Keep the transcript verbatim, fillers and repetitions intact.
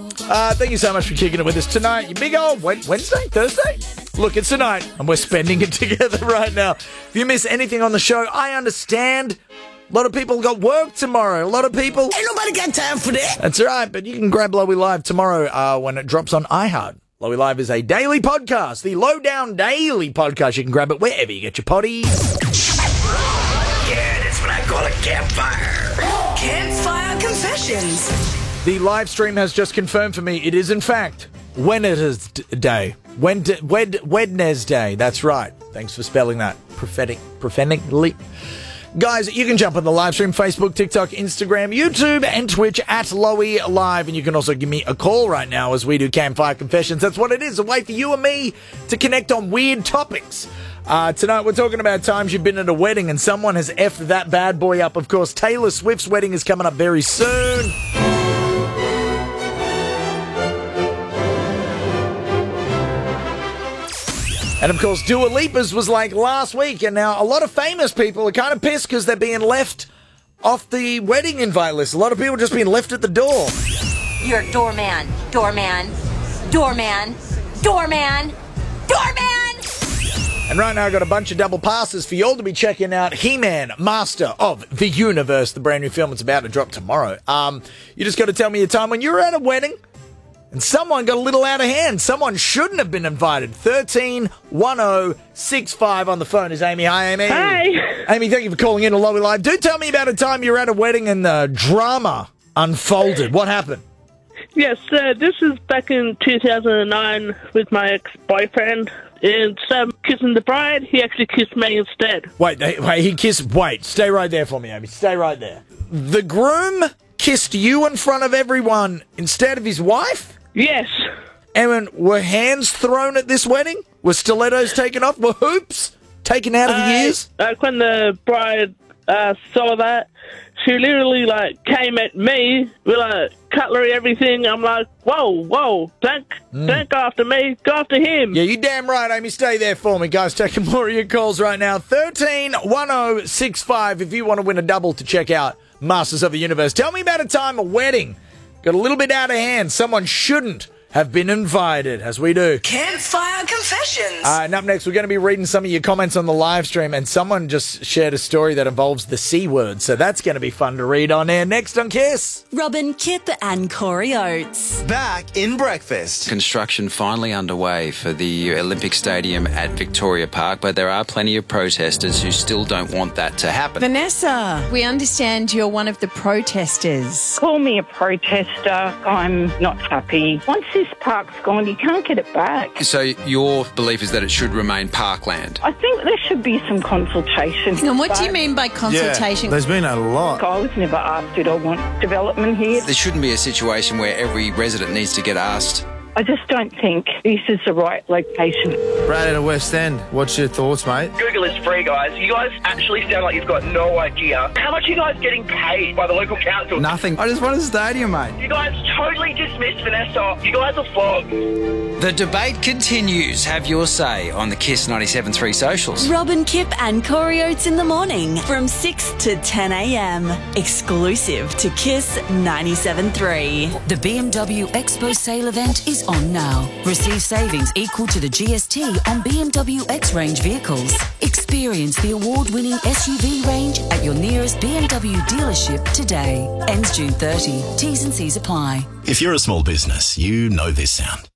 Uh, thank you so much for kicking it with us tonight. You big old Wed- Wednesday? Thursday? Look, it's tonight, and we're spending it together right now. If you miss anything on the show, I understand. A lot of people got work tomorrow. A lot of people... Ain't nobody got time for that. That's right, but you can grab Lowy Live tomorrow uh, when it drops on iHeart. Lowy Live is a daily podcast, the Lowdown Daily podcast. You can grab it wherever you get your potties. Yeah, that's what I call a campfire. Campfire Confessions. The live stream has just confirmed for me it is, in fact, Wednesday Day. Wed- Wed- Wednesday. That's right. Thanks for spelling that prophetic, prophetically. Guys, you can jump on the live stream, Facebook, TikTok, Instagram, YouTube, and Twitch at Lowy Live. And you can also give me a call right now as we do Campfire Confessions. That's what it is, a way for you and me to connect on weird topics. Uh, tonight we're talking about times you've been at a wedding and someone has effed that bad boy up. Of course, Taylor Swift's wedding is coming up very soon. And, of course, Dua Lipa's was like last week, and now a lot of famous people are kind of pissed because they're being left off the wedding invite list. A lot of people just being left at the door. You're a doorman, doorman, doorman, doorman, doorman! And right now I've got a bunch of double passes for you all to be checking out He-Man, Master of the Universe, the brand new film. It's about to drop tomorrow. Um, you just got to tell me a time when you were at a wedding and someone got a little out of hand. Someone shouldn't have been invited. thirteen one oh six five on the phone is Amy. Hi, Amy. Hi. Amy, thank you for calling in to Lowy Live. Do tell me about a time you were at a wedding and the drama unfolded. What happened? Yes, uh, this is back in two thousand nine with my ex-boyfriend. Instead of kissing the bride, he actually kissed me instead. Wait, they, wait, he kissed... Wait, stay right there for me, Amy. Stay right there. The groom kissed you in front of everyone instead of his wife? Yes. And were hands thrown at this wedding? Were stilettos taken off? Were hoops taken out of the Uh, ears? Like when the bride uh, saw that, she literally like came at me with like cutlery, everything. I'm like, whoa, whoa, don't, Mm. don't go after me, go after him. Yeah, you damn right, Amy. Stay there for me, guys. Taking more of your calls right now. thirteen one oh six five if you want to win a double to check out Masters of the Universe. Tell me about a time a wedding got a little bit out of hand. Someone shouldn't have been invited, as we do. Campfire Confessions. Uh, and up next, we're going to be reading some of your comments on the live stream, and someone just shared a story that involves the C word, so that's going to be fun to read on air. Next on Kiss. Robin, Kip and Corey Oates. Back in breakfast. Construction finally underway for the Olympic Stadium at Victoria Park, but there are plenty of protesters who still don't want that to happen. Vanessa, we understand you're one of the protesters. Call me a protester. I'm not happy. Once this park's gone, you can't get it back. So your belief is that it should remain parkland? I think there should be some consultation. And what do you mean by consultation? Yeah, there's been a lot. I was never asked, did I want development here? There shouldn't be a situation where every resident needs to get asked. I just don't think this is the right location. Brad at a West End. What's your thoughts, mate? Google is free, guys. You guys actually sound like you've got no idea. How much are you guys getting paid by the local council? Nothing. I just want a stadium, mate. You guys totally dismissed Vanessa. You guys are flogged. The debate continues. Have your say on the Kiss ninety-seven point three socials. Robin, Kip and Corey Oates in the morning from six to ten a.m. Exclusive to Kiss ninety-seven point three. The B M W Expo sale event is on now. Receive savings equal to the G S T on B M W X-Range vehicles. Experience the award-winning S U V range at your nearest B M W dealership today. Ends June thirtieth. T's and C's apply. If you're a small business, you know this sound.